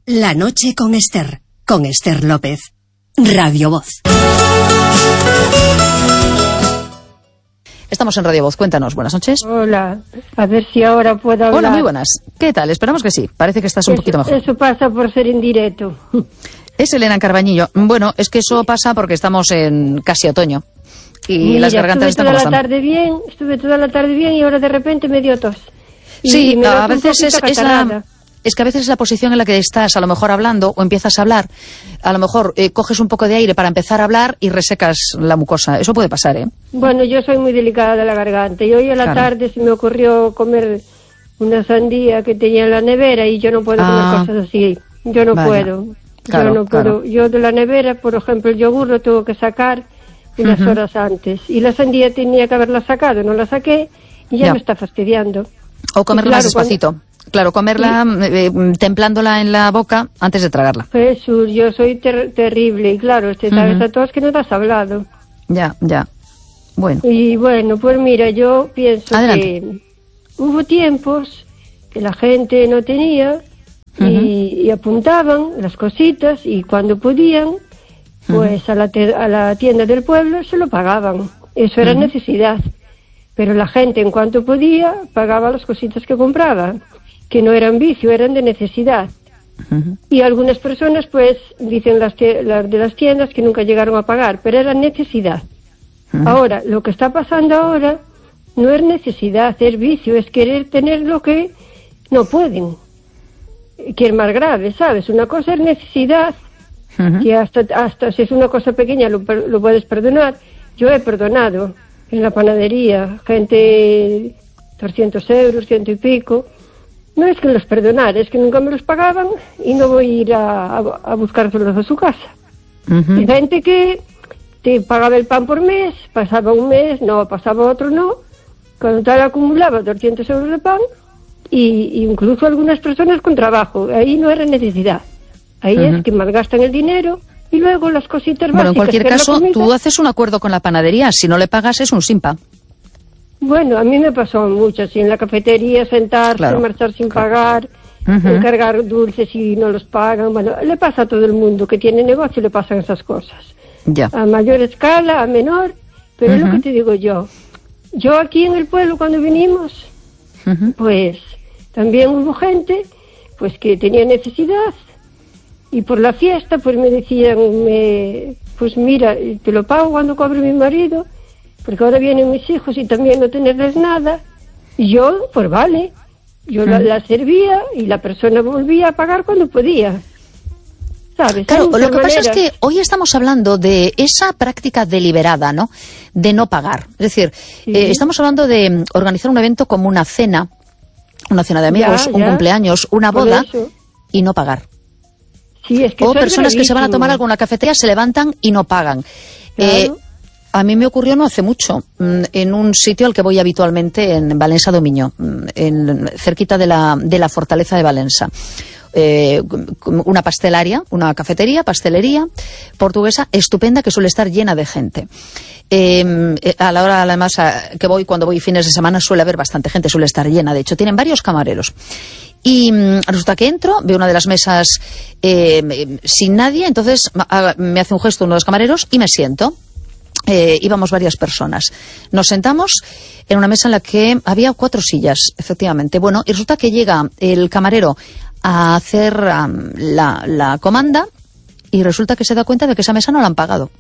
La noche con Esther López. Radio Voz. Estamos en Radio Voz, cuéntanos, buenas noches. Hola, a ver si ahora puedo hablar. Hola, muy buenas. ¿Qué tal? Esperamos que sí, parece que estás un poquito mejor. Eso pasa por ser en directo. Es Elena Carbañillo. Bueno, es que eso pasa porque estamos en casi otoño. Y mira, las gargantas están como están. Estuve toda la tarde bien y ahora de repente me dio tos. Sí, a veces es que a veces es la posición en la que estás a lo mejor hablando o empiezas a hablar, a lo mejor coges un poco de aire para empezar a hablar y resecas la mucosa. Eso puede pasar, ¿eh? Bueno, yo soy muy delicada de la garganta y hoy a la tarde se me ocurrió comer una sandía que tenía en la nevera y yo no puedo comer cosas así. Yo no puedo. Yo no puedo. Yo de la nevera, por ejemplo, el yogur lo tengo que sacar unas horas antes. Y la sandía tenía que haberla sacado, no la saqué y ya me está fastidiando. O comerla más despacito. Claro, comerla templándola en la boca antes de tragarla. Jesús, yo soy terrible y claro, sabes a todos que no te has hablado. Ya. Bueno. Y bueno, pues mira, yo pienso que hubo tiempos que la gente no tenía y apuntaban las cositas y cuando podían, pues a la tienda del pueblo se lo pagaban. Eso era necesidad. Pero la gente en cuanto podía pagaba las cositas que compraba, que no eran vicio, eran de necesidad. Y algunas personas pues dicen las de las tiendas que nunca llegaron a pagar, pero era necesidad. Ahora, lo que está pasando ahora no es necesidad, es vicio, es querer tener lo que no pueden, que es más grave, ¿sabes? Una cosa es necesidad, que hasta si es una cosa pequeña lo puedes perdonar. Yo he perdonado en la panadería, gente 300 euros, 100 y pico. No es que los perdonara, es que nunca me los pagaban y no voy a ir a buscárselos a su casa. Hay gente que te pagaba el pan por mes, pasaba un mes, no, pasaba otro, no. Cuando tal acumulaba 200 euros de pan y incluso algunas personas con trabajo. Ahí no era necesidad. Ahí es que malgastan el dinero y luego las cositas básicas. Bueno, en cualquier caso, tú haces un acuerdo con la panadería. Si no le pagas es un simpa. Bueno, a mí me pasó mucho, así en la cafetería, sentarse, marchar sin pagar, encargar dulces y no los pagan. Bueno, le pasa a todo el mundo que tiene negocio, le pasan esas cosas. Ya. A mayor escala, a menor, pero es lo que te digo yo. Yo aquí en el pueblo cuando vinimos, pues también hubo gente pues que tenía necesidad y por la fiesta pues me decían, pues mira, te lo pago cuando cobre mi marido, porque ahora vienen mis hijos y también no tenerles nada. Y yo, pues vale, yo la servía y la persona volvía a pagar cuando podía. ¿Sabes? Claro, lo que pasa es que hoy estamos hablando de esa práctica deliberada, ¿no? De no pagar. Es decir, estamos hablando de organizar un evento como una cena de amigos, un cumpleaños, una boda, y no pagar. Sí, es que o personas que se van a tomar algo en una cafetería, se levantan y no pagan. Claro. A mí me ocurrió no hace mucho, en un sitio al que voy habitualmente en Valença do Miño, cerquita de la fortaleza de Valença. Una pastelería portuguesa estupenda que suele estar llena de gente. A la hora, además, que voy, cuando voy fines de semana, suele haber bastante gente, suele estar llena. De hecho, tienen varios camareros. Y resulta que entro, veo una de las mesas sin nadie, entonces me hace un gesto uno de los camareros y me siento. Íbamos varias personas. Nos sentamos en una mesa en la que había 4 sillas, efectivamente. Bueno, y resulta que llega el camarero a hacer la comanda y resulta que se da cuenta de que esa mesa no la han pagado.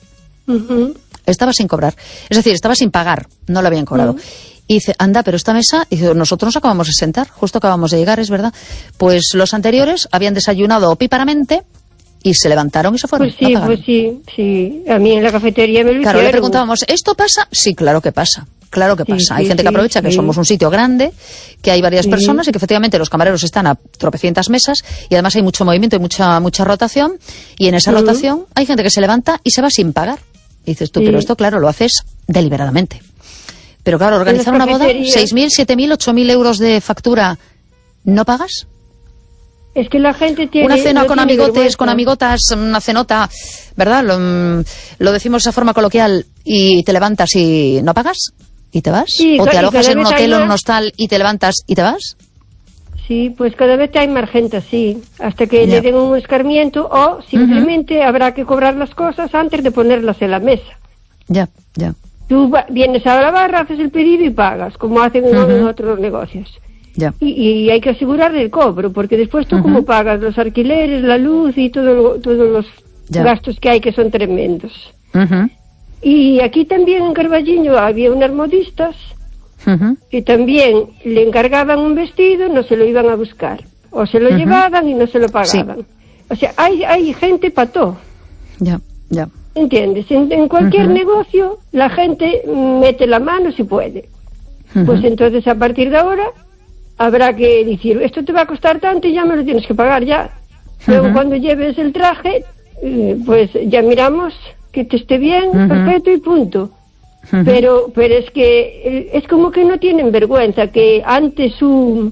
Estaba sin cobrar. Es decir, estaba sin pagar, no la habían cobrado. Y dice, anda, pero esta mesa, y dice, nosotros nos acabamos de sentar, justo acabamos de llegar, es verdad. Pues los anteriores habían desayunado opíparamente y se levantaron y se fueron. Pues sí. A mí en la cafetería me lo hicieron. Claro, le preguntábamos, ¿esto pasa? Sí, claro que pasa. Claro que pasa. Hay gente que aprovecha que somos un sitio grande, que hay varias personas y que efectivamente los camareros están a tropecientas mesas y además hay mucho movimiento y mucha rotación y en esa rotación hay gente que se levanta y se va sin pagar. Y dices tú, pero esto claro, lo haces deliberadamente. Pero claro, organizar una boda, 6.000, 7.000, 8.000 euros de factura, ¿no pagas? Es que la gente tiene... Una cena con amigotes, con amigotas, una cenota, ¿verdad? Lo decimos de esa forma coloquial y te levantas y no pagas y te vas. Sí, o te alojas en un hotel o en un hostal y te levantas y te vas. Sí, pues cada vez hai máis gente así, hasta que le den un escarmiento o simplemente habrá que cobrar las cosas antes de ponerlas en la mesa. Ya. Tú vienes a la barra, haces el pedido y pagas, como hacen en otros negocios. Ya. Y hay que asegurar el cobro, porque después tú como pagas los alquileres, la luz y todos los gastos que hay, que son tremendos. Y aquí también en Carballiño había unas modistas que también le encargaban un vestido, no se lo iban a buscar, o se lo llevaban y no se lo pagaban. O sea, hay gente para todo. Ya. ¿Entiendes? En cualquier negocio la gente mete la mano si puede. Pues entonces a partir de ahora habrá que decir, esto te va a costar tanto y ya me lo tienes que pagar ya. Luego cuando lleves el traje, pues ya miramos que te esté bien, perfecto y punto. Pero es que es como que no tienen vergüenza, que antes ¿cómo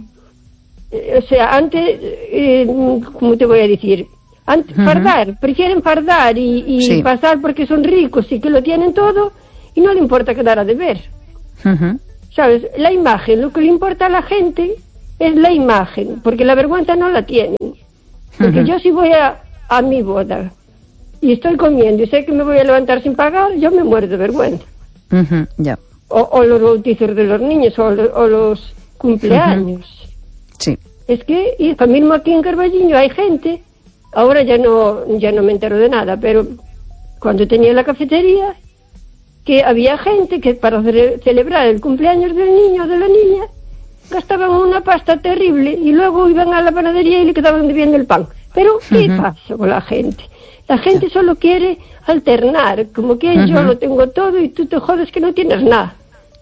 te voy a decir? Prefieren fardar y pasar porque son ricos y que lo tienen todo y no le importa quedar a deber. ¿Sabes? La imagen, lo que le importa a la gente es la imagen, porque la vergüenza no la tienen. Porque yo si voy a mi boda y estoy comiendo y sé que me voy a levantar sin pagar, yo me muero de vergüenza. O los bautizos de los niños o los cumpleaños. Sí. Es que y mismo aquí en Carballiño hay gente, ahora ya no me entero de nada, pero cuando tenía la cafetería, que había gente que para celebrar el cumpleaños del niño o de la niña gastaban una pasta terrible y luego iban a la panadería y le quedaban debiendo el pan. Pero ¿qué pasa con la gente? La gente solo quiere alternar, como que yo lo tengo todo y tú te jodes que no tienes nada.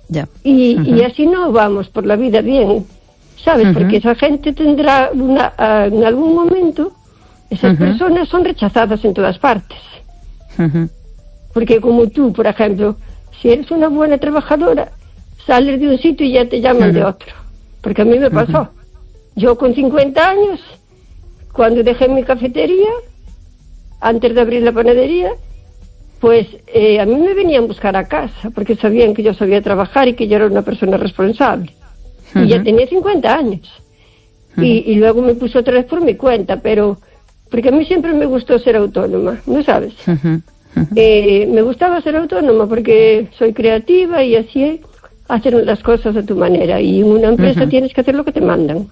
Y así no vamos por la vida bien, ¿sabes? Porque esa gente tendrá en algún momento, esas personas son rechazadas en todas partes. Porque como tú, por ejemplo, si eres una buena trabajadora, sales de un sitio y ya te llaman de otro. Porque a mí me pasó. Yo con 50 años, cuando dejé mi cafetería, antes de abrir la panadería, pues a mí me venían a buscar a casa, porque sabían que yo sabía trabajar y que yo era una persona responsable. Y ya tenía 50 años. Y luego me puse otra vez por mi cuenta, pero porque a mí siempre me gustó ser autónoma, ¿no sabes? Me gustaba ser autónoma porque soy creativa y así hacer las cosas a tu manera. Y en una empresa tienes que hacer lo que te mandan.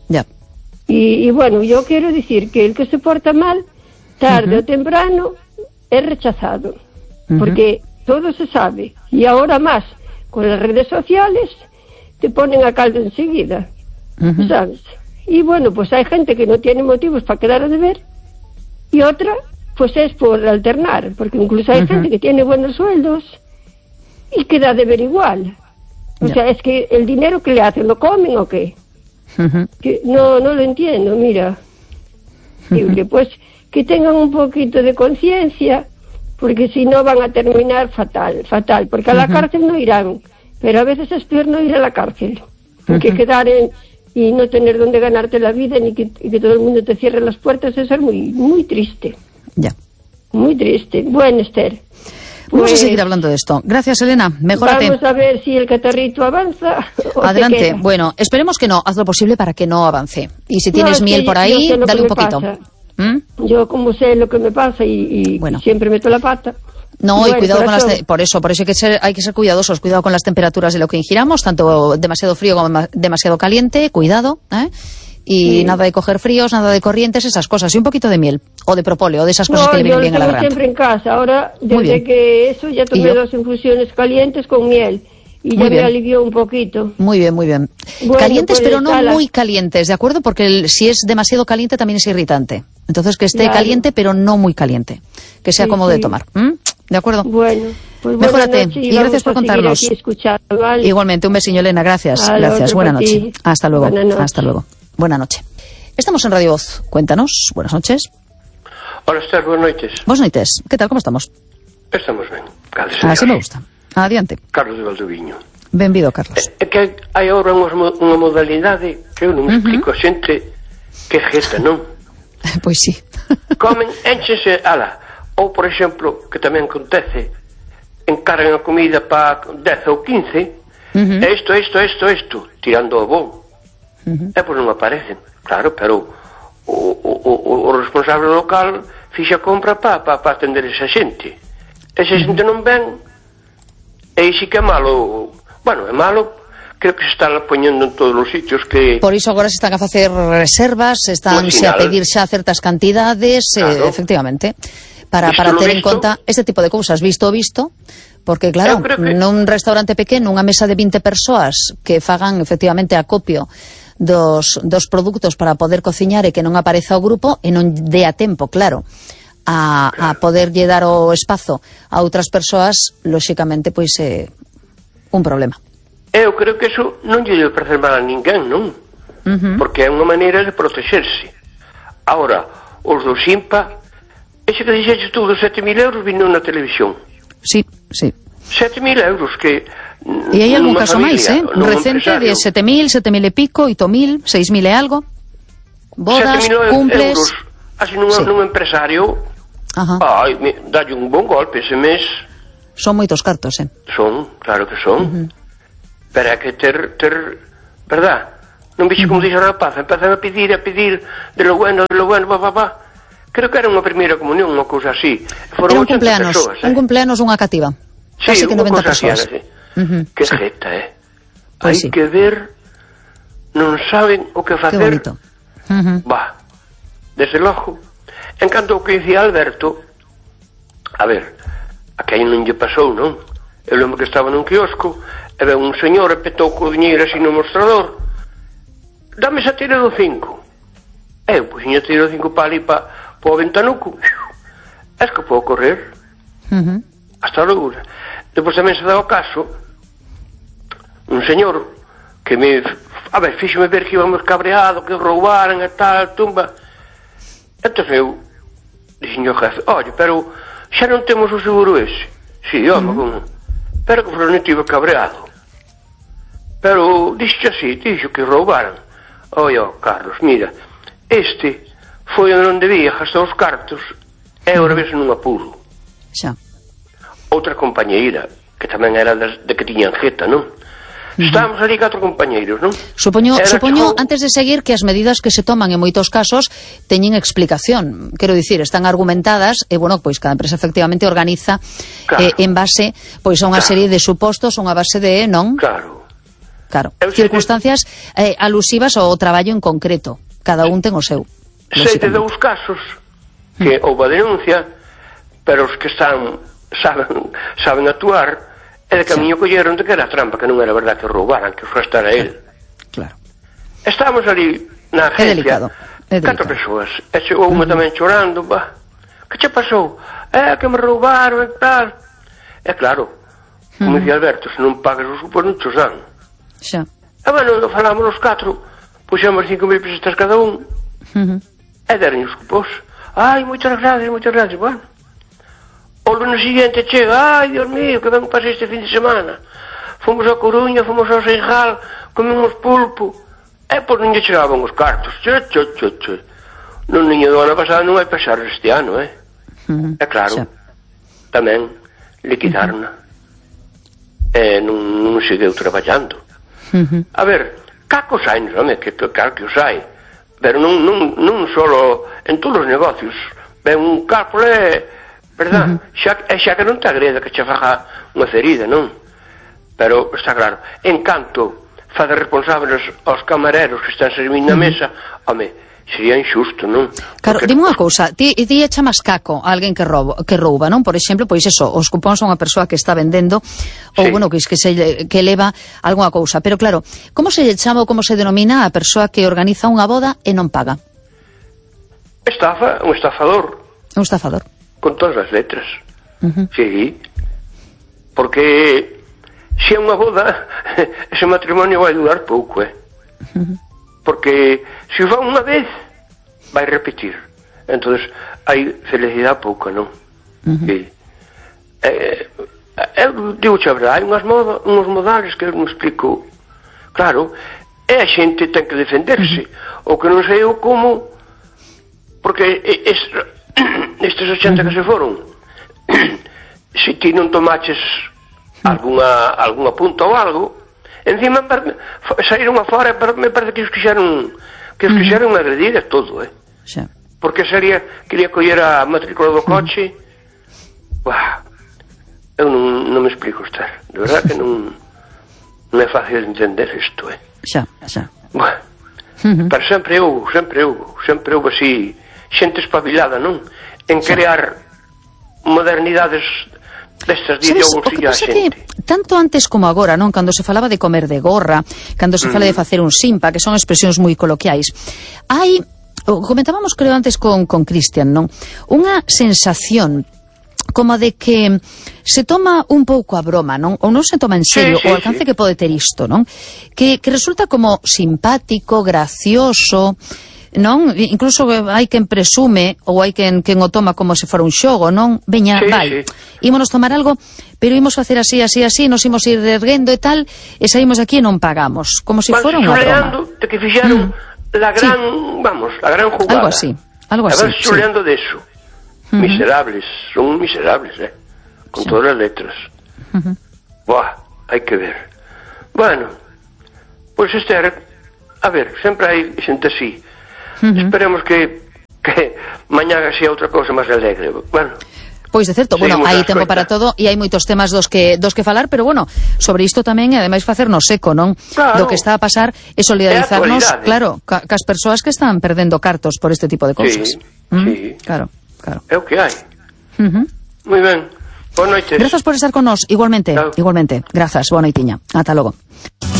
Y bueno, yo quiero decir que el que se porta mal, tarde o temprano, es rechazado. Porque todo se sabe. Y ahora más, con las redes sociales, te ponen a caldo enseguida. ¿Sabes? Y bueno, pues hay gente que no tiene motivos para quedar a deber. Y otra, pues es por alternar. Porque incluso hay gente que tiene buenos sueldos y queda a deber igual. O sea, es que el dinero que le hacen, ¿lo comen o qué? Que no lo entiendo, mira. Digo, pues que tengan un poquito de conciencia, porque si no van a terminar fatal, porque a la cárcel no irán, pero a veces es peor no ir a la cárcel, porque quedar y no tener donde ganarte la vida, ni que todo el mundo te cierre las puertas, eso es muy, muy triste. Muy triste. Bueno, Esther, vamos a seguir hablando de esto. Gracias, Elena. Mejórate. Vamos a ver si el catarrito avanza. Adelante. Bueno, esperemos que no. Haz lo posible para que no avance. Y si tienes miel por ahí, dale un poquito. Yo como sé lo que me pasa y siempre meto la pata. No, y cuidado con por eso hay que ser cuidadosos. Cuidado con las temperaturas de lo que ingiramos, tanto demasiado frío como demasiado caliente. Cuidado, Y nada de coger fríos, nada de corrientes, esas cosas. Y un poquito de miel, o de propóleo, o de esas cosas que le vienen bien a la garganta. Siempre en casa. Ahora, desde que eso, ya tomé 2 infusiones calientes con miel. Y ya me alivió un poquito. Muy bien. Bueno, calientes, pero no muy calientes, ¿de acuerdo? Porque si es demasiado caliente también es irritante. Entonces, que esté caliente, pero no muy caliente. Que sea cómodo de tomar. ¿De acuerdo? Bueno, pues mejórate. Y gracias por contarnos. ¿Vale? Igualmente, un besiño, Elena. Gracias. Buena noche. Hasta luego. Hasta luego. Buena noche. Estamos en Radio Voz. Cuéntanos. Buenas noches. Hola, Esther. Buenas noches. Buenas noches. ¿Qué tal? ¿Cómo estamos? Estamos ben. Así me gusta. Adiante. Carlos de Valdoviño. Benvido, Carlos. É que hai agora unha modalidade que eu non me explico a xente que jeta, non? Pois sí. Comen, énchense, ou por exemplo, que tamén acontece, encargan a comida para 10 ou 15, isto, tirando o bo. pois non aparecen, claro, pero o responsable local fixa compra para atender esa xente. Esa xente non ven, e sí que é malo. Bueno, é malo, creo que se están poñendo en todos os sitios que... Por iso agora se están a facer reservas, estánse a pedir xa certas cantidades, claro. Efectivamente, para ter en conta este tipo de cousas, visto, porque claro, nun restaurante pequeno, unha mesa de 20 persoas que fagan efectivamente acopio dos produtos para poder cociñar e que non apareza o grupo e non dé a tempo, claro, a poderlle dar o espazo a outras persoas, lóxicamente, pois é un problema. Eu creo que eso non lle debe parecer mal a ninguén, non? Porque é unha maneira de protexerse. Ahora, os do Simpa, ese que dixeches tú dos 7.000 euros vindo na televisión. Sí. 7.000 euros que... E hai algún caso máis, recente de 7.000 e pico, 8.000, 6.000 e algo. Bodas, cumples... euros, así nun empresario, dalle un bon golpe ese mes. Son moitos cartos, Son, claro que son. Pero hai que ter, verdad? Non vixe como dixe a rapaz, empezan a pedir de lo bueno, Creo que era unha primeira comunión, unha cousa así. Foron 80 persoas, un cumpleanos, unha cativa. Sí, unha cousa así, que jeta, hai que ver, non saben o que facer. Que bonito. Desde logo. En canto ao que dicía Alberto, a ver, a que aí non lle pasou, non? Eu lembro que estaba nun quiosco e ve un señor e petou co diñeiro así no mostrador. Dame esa tira do 5. Eu puxinha a tira do 5 para ali para o ventanuco. Es que podo correr. Hasta logo. Depois tamén se dá o caso un señor que fíxome ver que íbamos cabreado, que roubaran e tal, tumba. Entón eu dixen ao jefe, oye, pero xa non temos o seguro ese. Si, home, pero que non tive cabreado. Pero dixo que roubaran. Oye, Carlos, mira, este foi onde debía gastar os cartos e agora ves nun apuro. Xa. Outra compañeira, que tamén era de que tiñan jeta, non? Estábamos ali 4 compañeiros, non? Supoño, antes de seguir, que as medidas que se toman en moitos casos teñen explicación. Quero dicir, están argumentadas e, bueno, pois cada empresa efectivamente organiza en base pois a unha serie de supostos, unha base de, non? Claro. Circunstancias alusivas ao traballo en concreto. Cada un ten o seu. Sei de 2 casos que houve a denuncia, pero os que saben actuar e de camiño colleron de que era trampa, que non era verdad que roubaran, que gastara el. Claro. Estábamos ali na agencia, 4 persoas, e chegou unha tamén chorando, que che pasou? Que me roubaron e tal. E claro, como dicía Alberto, se non pagas os cupos non chos dan. Xa. E bueno, falamos os 4, puxemos 5.000 pesetas cada un, e deron os cupos. Ai, moitas gracias, bueno. O lunes siguiente chega, ai, Dios mío, que ben pasei este fin de semana. Fomos a Coruña, fomos ao Seixal, comemos pulpo. Pois non lle chegaban os cartos. Non niño do ano pasado non hai pasar este ano, É claro, tamén liquidarna. Non segueu traballando. A ver, cacos hai, que claro que os hai. Pero non solo en todos os negocios. Ben un cálculo verdad? Xa que non te agreda que che faga unha ferida, non? Pero está claro, en canto fazer responsables aos camareros que están servindo na mesa, home, sería injusto, non? Claro, dime unha cousa, ti chamas caco a alguén que rouba, non? Por exemplo, pois eso, os cupóns son unha persoa que está vendendo ou, bueno, que leva algunha cousa, pero claro, como se lle chama ou como se denomina a persoa que organiza unha boda e non paga? Un estafador. Un estafador. Con todas as letras. Sí. Porque se é unha boda, ese matrimonio vai durar pouco, Porque se o fa unha vez, vai repetir. Entonces, hai felicidade pouca, non? Eu digo a verdade, hai uns modales que eu non explico. Claro, a xente ten que defenderse. O que non sei eu como, porque estes 80 que se foron, se ti non tomaches algunha punta ou algo, Encima saíron afora, me parece que os quixeron agredir a todo, Xa. Porque quería coller a matrícula do coche. Buah, eu non me explico estar. De verdad que non é fácil de entender isto, Xa. Buah, pero sempre houve así xente espabilada, non? En crear modernidades destas de ideoloxía a xente. Tanto antes como agora, non? Cando se falaba de comer de gorra, cando se fala de facer un simpa, que son expresións moi coloquiais, comentábamos creo antes con Cristian, non? Unha sensación como de que se toma un pouco a broma, non? Ou non se toma en serio o alcance que pode ter isto, non? Que resulta como simpático, gracioso, non? Incluso hai quen presume ou hai quen o toma como se fora un xogo, non? Veña, vai, ímonos tomar algo, pero imos facer así, nos imos ir erguendo e tal, e saímos aquí e non pagamos, como se fora unha broma. De que fixeron la gran jugada. Algo así. Chuleando de eso. Miserables, son miserables, con todas as letras. Buah, hai que ver. Bueno, pois Esther, a ver, sempre hai xente así. Esperemos que mañá sea outra cousa máis alegre. Bueno, pois de certo, bueno, hai tempo para todo e hai moitos temas dos que falar, pero bueno, sobre isto tamén, e ademais facernos eco, non? Claro. Do que está a pasar e solidarizarnos, claro, cas persoas que están perdendo cartos por este tipo de cousas. Sí. Claro. É o que hai. Moi ben. Boa noite. Grazas por estar con nós, igualmente. Grazas, boa noitiña. Ata logo.